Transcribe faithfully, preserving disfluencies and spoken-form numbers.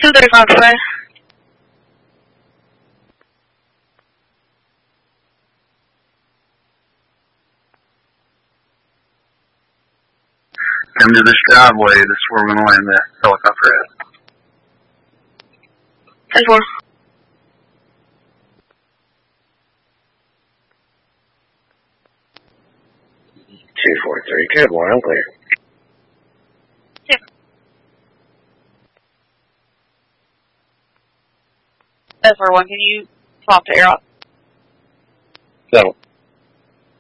two thirty-five to five. Come to this driveway. This is where we're going to land the helicopter at. ten four. two four three, good one, I'm clear. Yep. That's for one. Can you swap to air op? So,